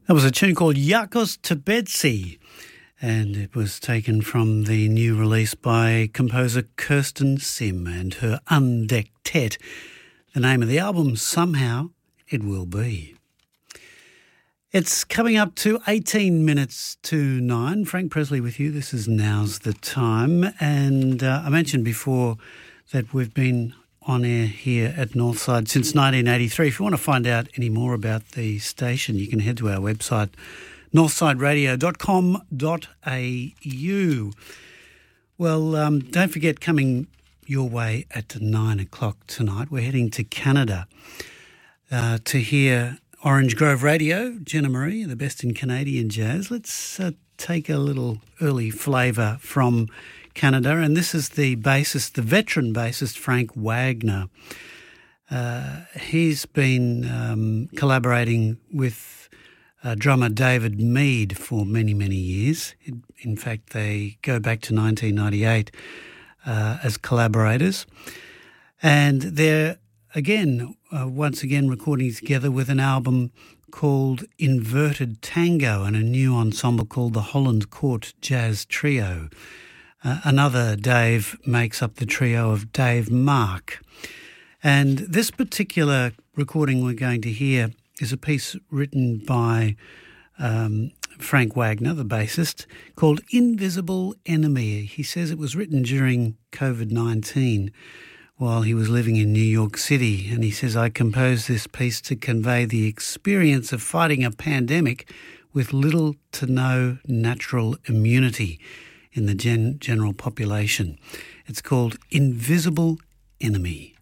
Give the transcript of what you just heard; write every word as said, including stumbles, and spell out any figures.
That was a tune called Yakos Tebetsi, and it was taken from the new release by composer Kirsten Sim and her Undectet. The name of the album, Somehow It Will Be. It's coming up to eighteen minutes to nine. Frank Presley with you. This is Now's the Time. And uh, I mentioned before that we've been on air here at Northside since nineteen eighty-three. If you want to find out any more about the station, you can head to our website, northside radio dot com dot a u. Well, um, don't forget, coming your way at nine o'clock tonight, we're heading to Canada uh, to hear Orange Grove Radio, Jenna Marie, the best in Canadian jazz. Let's uh, take a little early flavour from Canada, and this is the bassist, the veteran bassist Frank Wagner. Uh, he's been um, collaborating with uh, drummer David Mead for many, many years. In fact, they go back to nineteen ninety-eight uh, as collaborators, and they're again, uh, once again recording together with an album called Inverted Tango and a new ensemble called the Holland Court Jazz Trio. Uh, another Dave makes up the trio of Dave Mark. And this particular recording we're going to hear is a piece written by um, Frank Wagner, the bassist, called Invisible Enemy. He says it was written during covid nineteen while he was living in New York City. And he says, I composed this piece to convey the experience of fighting a pandemic with little to no natural immunity in the gen- general population. It's called Invisible Enemy.